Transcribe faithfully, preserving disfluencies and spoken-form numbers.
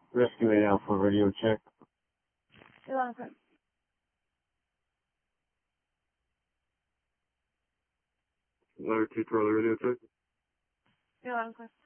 Rescue eight Alpha radio check. You're on, sir. Letter two Charlie radio check. You're on, sir.